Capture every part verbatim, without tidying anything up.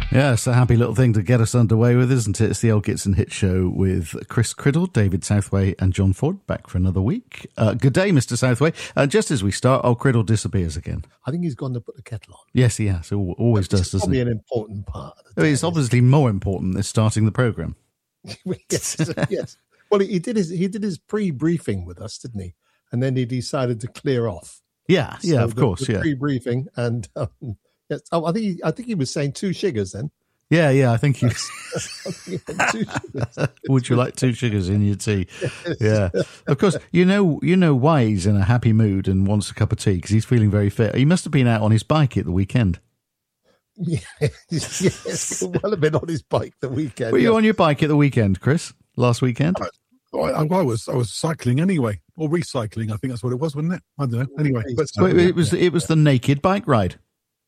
Yeah, it's a happy little thing to get us underway with, isn't it? It's the Old Gits and Hits show with Chris Criddle, David Southway and John Ford, back for another week. Uh, good day, Mister Southway. Uh, just as we start, old Criddle disappears again. I think he's gone to put the kettle on. Yes, he has. Al- Always does, doesn't probably he? an important part of the day, It's obviously more important than starting the programme. yes, yes. Well, he did his he did his pre-briefing with us, didn't he? And then he decided to clear off. Yeah, yeah, So of the, course, the yeah. pre-briefing, and um, yes, oh, I think he, I think he was saying two sugars then. Yeah, yeah, I think you... Two sugars. Would you like two sugars in your tea? Yeah. Of course, you know you know why he's in a happy mood and wants a cup of tea, because he's feeling very fit. He must have been out on his bike at the weekend. Yes, yes, well have been on his bike the weekend. Were you yeah. on your bike at the weekend, Chris, last weekend? I, I, I was I was cycling anyway, or recycling. I think that's what it was, wasn't it? I don't know. Anyway, but Well, it was it was the naked bike ride.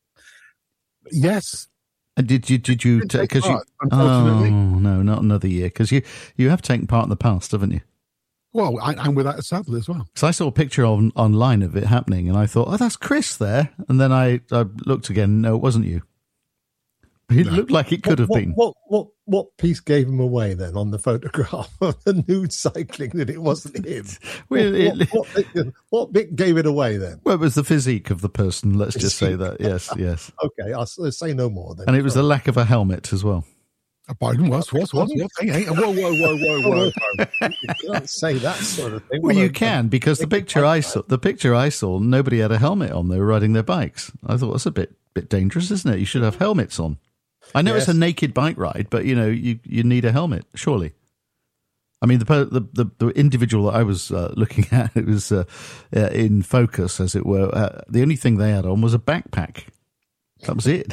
yes, And did you did you Didn't take because you? part, unfortunately. Oh no, not another year, because you you have taken part in the past, haven't you? well, I, and without a saddle as well. So I saw a picture on online of it happening, and I thought, oh, that's Chris there. And then I, I looked again. No, it wasn't you. It No. looked like it could have what, been. What, what what piece gave him away then on the photograph of the nude cycling that it wasn't him? Well, what, it- what, what, bit, what bit gave it away then? Well, it was the physique of the person. Let's just say that. Yes, yes. Okay, I'll s- say no more then. And it was the lack of a helmet as well. Uh, Pardon, what, what, what, what? Hey, hey, whoa, whoa, whoa, whoa, whoa! You can't say that sort of thing. Well, What you a- can, because the picture I saw, the picture I saw, nobody had a helmet on. They were riding their bikes. I thought that's a bit bit dangerous, isn't it? You should have helmets on. I know Yes. it's a naked bike ride, but you know you, you need a helmet, surely. I mean, the per- the the, the individual that I was uh, looking at, it was uh, uh, in focus, as it were. Uh, the only thing they had on was a backpack. That was it.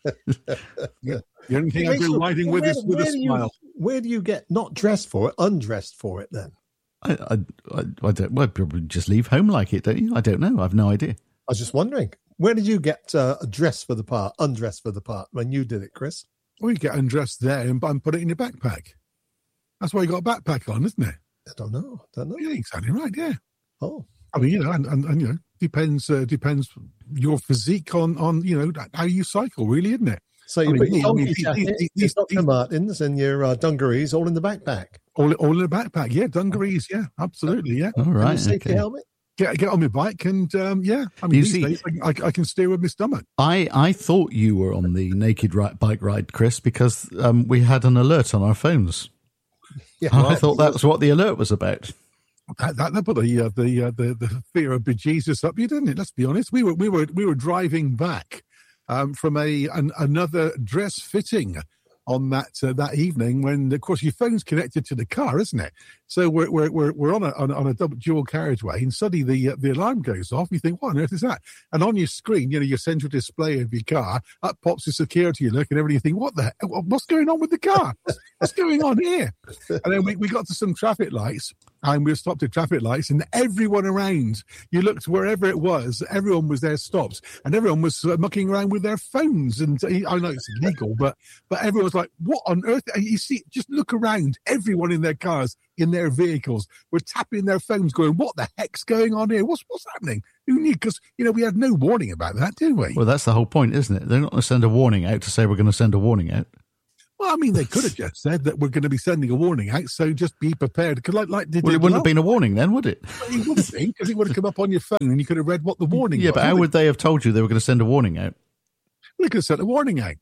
The only thing I Where do do- riding with where- is with a where do you- smile. Where do you get not dressed for it, undressed for it then? I, I, I, I don't. Well, probably just leave home like it, don't you? I don't know. I've no idea. I was just wondering, where did you get uh, dressed for the part, undressed for the part when you did it, Chris? Well, you get undressed there and, and put it in your backpack. That's why you got a backpack on, isn't it? I don't know. Don't know. Yeah, exactly right. Yeah. Oh, I mean, you know, and, and, and you know, depends uh, depends your physique on on you know how you cycle, really, isn't it? so you I mean, put your I mean, donkey these- jacket, these- your these- Doctor these- Martens, and your uh, dungarees all in the backpack. All all in a backpack. Yeah, dungarees. Yeah, absolutely. Yeah. All And right. your safety Okay. helmet. Get get on my bike and um, yeah. I mean, You these see- days I, I, I can steer with my stomach. I, I thought you were on the naked ri- bike ride, Chris, because um, we had an alert on our phones. Yeah, I right. thought that's what the alert was about. That, that, that put the, uh, the, uh, the the fear of bejesus up you, didn't it? Let's be honest. We were we were we were driving back um, from a an, another dress fitting on that uh, that evening when, of course, your phone's connected to the car, isn't it? So we're we're we're, we're on a on, a- on a double dual carriageway, and suddenly the uh, the alarm goes off. You think, what on earth is that? And on your screen, you know, your central display of your car, up pops the security alert, and everybody think, what the hell? What's going on with the car? What's going on here? And then we, we got to some traffic lights, and we were stopped at traffic lights, and everyone around, you looked wherever it was, everyone was there stopped, and everyone was uh, mucking around with their phones. And uh, I know it's illegal, but but everyone was like, what on earth? And you see, just look around, everyone in their cars, in their vehicles, were tapping their phones, going, what the heck's going on here? What's what's happening? Who knew? Because, you know, we had no warning about that, did we? Well, that's the whole point, isn't it? They're not going to send a warning out to say we're going to send a warning out. Well, I mean, they could have just said that we're going to be sending a warning out, so just be prepared. Because like, like they Well, it did wouldn't have last- been a warning then, would it? It would have been, because it would have come up on your phone and you could have read what the warning Yeah, was. but how would they have told you they were going to send a warning out? They could have sent a warning out.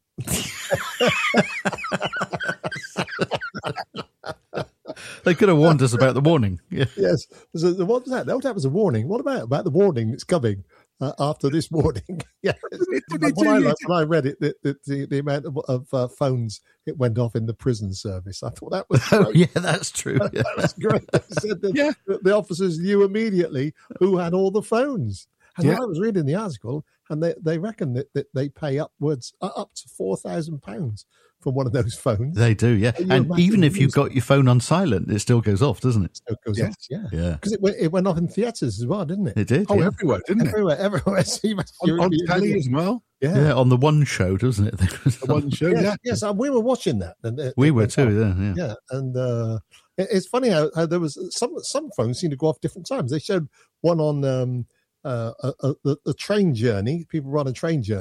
They could have warned us about the warning. Yeah. Yes. So, what was that? That was a warning. What about about the warning that's coming uh, after this warning? Yeah. Did they when, I, do- when I read it, the, the, the, the amount of, of uh, phones it went off in the prison service, I thought that was Oh, great. yeah, that's true. Yeah. That was great. They said that Yeah. the, the officers knew immediately who had all the phones. And Yeah. I was reading the article, and they, they reckon that, that they pay upwards uh, up to four thousand pounds for one of those phones. They do, yeah. Can you And imagine even if you've losing- got your phone on silent, it still goes off, doesn't it? So it goes Yes. off, yeah. Yeah. Because it went, it went off in theatres as well, didn't it? It did. Oh, yeah. everywhere, didn't it? Everywhere, everywhere. So you must- On, you're- on you're- telly as well. Yeah. Yeah, on the one show, doesn't it? The one show, Yes, yeah. yes, and we were watching that. And it- We it were went off. too, yeah. yeah. Yeah, and uh, it- it's funny how, how there was some some phones seem to go off different times. They showed one on um, uh, a, a, the, the train journey. People run a train journey,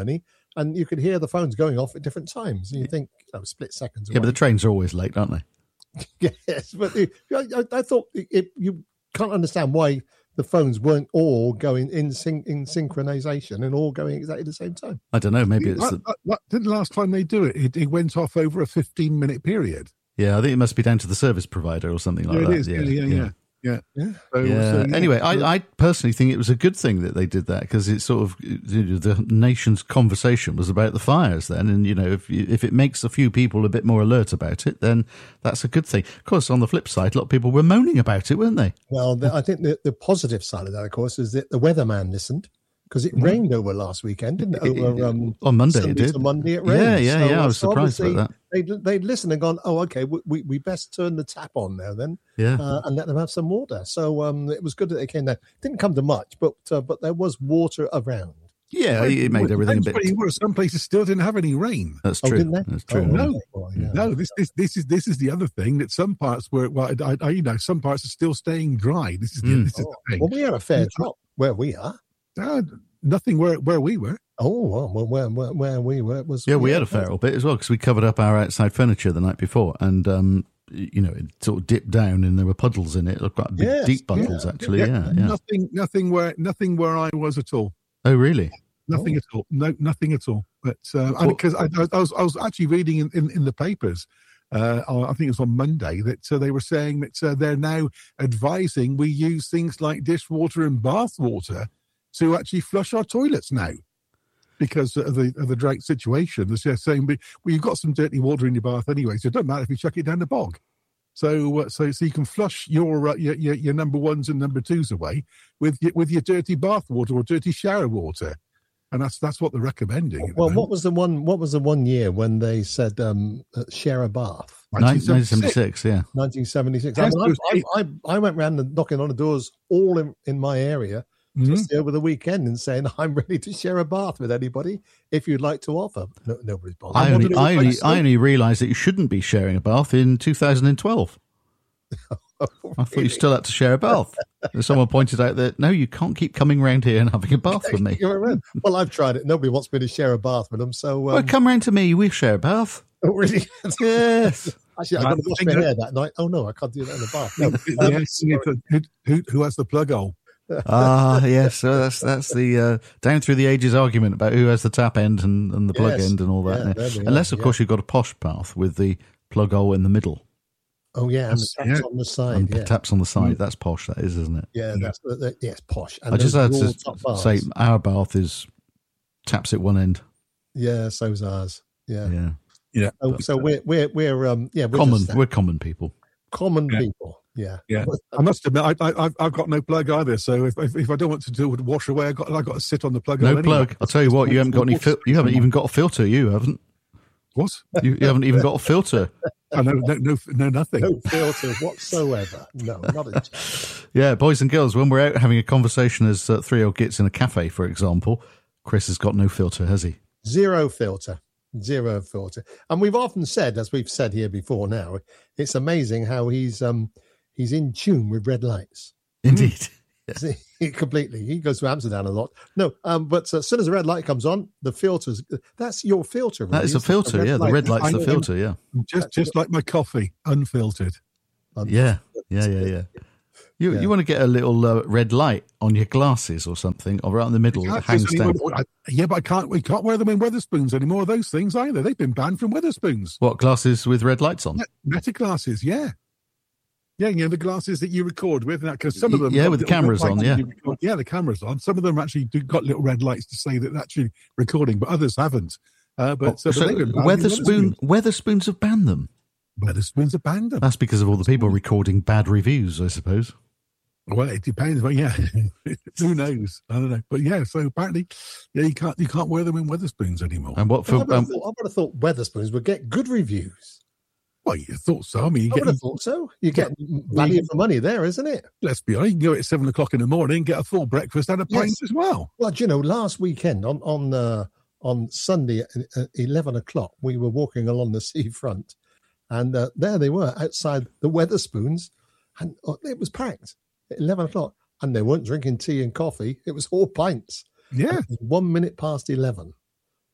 and you could hear the phones going off at different times. And you think, you know, split seconds away. Yeah, but the trains are always late, aren't they? Yes, but the, I, I thought it, you can't understand why the phones weren't all going in syn- in synchronization and all going exactly the same time. I don't know. Maybe it's What, the, what, what, didn't the last time they do it, it, it went off over a fifteen minute period. yeah. I think it must be down to the service provider or something like Yeah, that. it is. Yeah, yeah, yeah. yeah. Yeah. So, Yeah. so, Anyway, I, I personally think it was a good thing that they did that because it's sort of you know, the nation's conversation was about the fires then, and you know if you, if it makes a few people a bit more alert about it, then that's a good thing. Of course, on the flip side, a lot of people were moaning about it, weren't they? Well, the, I think the, the positive side of that, of course, is that the weatherman listened because it rained over last weekend, didn't it? Over um, On Monday, it Sunday did. to Monday, it rained. Yeah, yeah, So, yeah. I uh, was so surprised obviously about that. They'd, they'd listened and gone, oh, okay, we, we, we best turn the tap on now then. Yeah. Uh, and let them have some water. So um, it was good that they came there. Didn't come to much, but uh, but there was water around. Yeah, it made everything a bit. Where you were. Some places still didn't have any rain. That's Oh, true. didn't they? That's true. Oh, No. okay. Well, yeah. No, this, this this is this is the other thing that some parts were well, I, I, you know, some parts are still staying dry. This is the, Mm. this is Oh, the thing. well, we had a fair drop where we are. Uh, nothing where where we were. Oh, well, well where, where, where we were, it was. Yeah, we had a fair old bit as well because we covered up our outside furniture the night before, and um, you know, it sort of dipped down and there were puddles in it. It looked quite big, Yes, deep puddles, yeah. actually. Yeah, yeah. Nothing nothing where nothing where I was at all. Oh, really? Nothing Oh. at all. No, nothing at all. But uh, Well- because I, I, I was I was actually reading in, in, in the papers. Uh, I think it was on Monday that uh, they were saying that uh, they're now advising we use things like dishwater and bath water to actually flush our toilets now because of the of the drought situation. They're just saying, well, you've got some dirty water in your bath anyway, so it doesn't matter if you chuck it down the bog. So, uh, so, so you can flush your, uh, your your your number ones and number twos away with your, with your dirty bath water or dirty shower water, and that's that's what they're recommending. at the Well, moment. what was the one? What was the one year when they said um, uh, share a bath? nineteen seventy-six, yeah. nineteen seventy-six. Yes, I, mean, it was I, eight- I, I went round and knocking on the doors all in, in my area Mhm. just over the weekend and saying I'm ready to share a bath with anybody if you'd like to offer. No, nobody's bothered. I only, wondered if I it only, was I only realised that you shouldn't be sharing a bath in two thousand twelve. I thought you still had to share a bath. And someone pointed out that no, you can't keep coming round here and having a bath with me. You're right. Well, I've tried it. Nobody wants me to share a bath with them. So, um, Well, come round to me. We share a bath. oh, really? Yes. Actually, I Right, got to the wash thing my that- hair that night. Oh no, I can't do that in the bath. No. The Um, answer is who, who, who has the plug hole? Ah, yes. So that's that's the uh, down through the ages argument about who has the tap end and, and the plug Yes. end and all that. Yeah, yeah. there we Unless, are, of yeah. course, you've got a posh bath with the plug hole in the middle Oh yeah, and the Yes, taps yeah. on the side. and Yeah, taps on the side. That's posh, that is, isn't it? yeah, that's the, the, yes, posh. And I just those had raw to top bars. say our bath is taps at one end. Yeah, so's ours. Yeah. Yeah. So, so we're we're we're um yeah we're Common. just We're common people. common Yeah. people. Yeah. Yeah, I must admit, I, I, I've- I've got no plug either. So if, if if I don't want to do a wash away, I got I got to sit on the plug. No hole anyway. plug. I'll tell you what, you haven't got any fil- you haven't even got a filter, you haven't. What? You, you haven't even got a filter. I know, no, no, no, nothing. No filter whatsoever. No, not a chance. Yeah, boys and girls, when we're out having a conversation as uh, three old gits in a cafe, for example, Chris has got no filter, has he? Zero filter. Zero filter. And we've often said, as we've said here before now, it's amazing how he's um he's in tune with red lights. Indeed. Completely. He goes to Amsterdam a lot. No, um, but as soon as a red light comes on, the filters, that's your filter. That really, is a isn't it? filter, yeah. The red light's I the know. filter, yeah. Just just like my coffee, unfiltered. Um, Yeah, yeah, yeah, yeah. You Yeah. you want to get a little uh, red light on your glasses or something, or right in the middle that Can't hangs just- down. I- yeah, but I can't. We can't wear them in Weatherspoons anymore. Those things either. They've been banned from Weatherspoons. What, glasses with red lights on? Meta glasses, yeah. Yeah, you know, the glasses that you record with, because some of Y- them... yeah, got with the little red cameras on, lights yeah. you record- Yeah, the cameras on. Some of them actually do, got little red lights to say that they're actually recording, but others haven't. Uh, but, uh, but Oh, so they've been banned in Weatherspoon, Weatherspoons have banned them. Weatherspoons have banned them. That's because of all the people recording bad reviews, I suppose. Well, it depends, but yeah, who knows? I don't know, but yeah. So apparently, yeah, you can't you can't wear them in Weatherspoons anymore. And what I would, for? have Um, thought, I would have thought Weatherspoons would get good reviews. Well, you thought so. I mean, you I get, would have thought so. You get value for money there, isn't it? let's be honest, you can go at seven o'clock in the morning, get a full breakfast and a pint Yes. as well. Well, do you know, last weekend on on uh, on Sunday at at eleven o'clock, we were walking along the seafront, and uh, there they were outside the Weatherspoons, and uh, it was packed at eleven o'clock, and they weren't drinking tea and coffee; it was all pints. Yeah, It was one minute past eleven,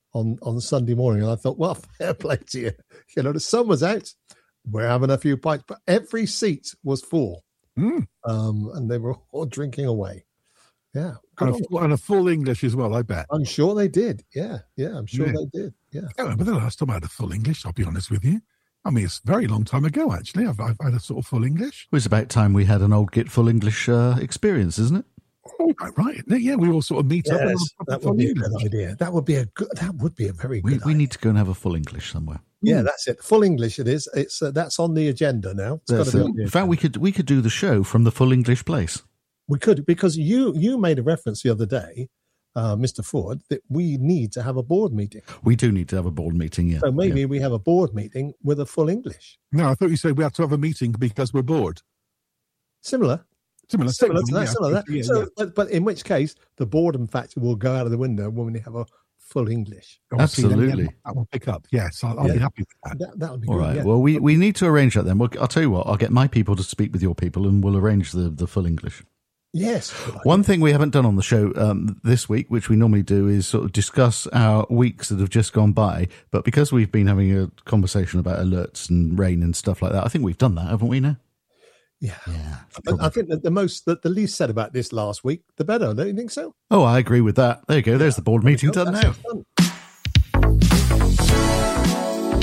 on, on Sunday morning. And I thought, well, fair play to you. You know, the sun was out. We're having a few pints, but every seat was full. Mm. Um, and they were all drinking away. Yeah. And a, full, and a full English as well, I bet. I'm sure they did. Yeah. Yeah. I'm sure Yeah. they did. Yeah. I remember the last time I had a full English, I'll be honest with you. I mean, it's a very long time ago, actually. I've, I've had a sort of full English. It was about time we had an old Git full English uh, experience, isn't it? Oh, right, right. Yeah, we all sort of meet up. And have Yes, a proper that full would be a English. good idea. That would be a good, that would be a very We, good we idea. need to go and have a full English somewhere. Yeah, that's it. Full English it is. It's uh, that's on the agenda now. It's That's gotta be it. on the In fact, we could we could do the show from the full English place. We could, because you you made a reference the other day, uh, Mister Ford, that we need to have a board meeting. We do need to have a board meeting, yeah. So maybe yeah. we have a board meeting with a full English. No, I thought you said we have to have a meeting because we're bored. Similar. Similar, Similar to yeah, that. Similar to that. yeah, so, yeah. But, but in which case, the boredom factor will go out of the window when we have a full English. Oh, see, then, Absolutely. yeah, that will pick up. Yes, I'll, I'll Yeah. be happy with that. That that would be All good. right. Yeah. Well, we, we need to arrange that then. We'll, I'll tell you what, I'll get my people to speak with your people and we'll arrange the, the full English. yes. One thing we haven't done on the show um, this week, which we normally do, is sort of discuss our weeks that have just gone by. But because we've been having a conversation about alerts and rain and stuff like that, I think we've done that, haven't we now? Yeah. Yeah. But I think that the most, that the least said about this last week, the better. Don't you think so? Oh, I agree with that. There you go. There's the board meeting done That's now. fun.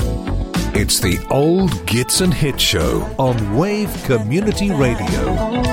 It's the Old Gits and Hits Show on Wave Community Radio.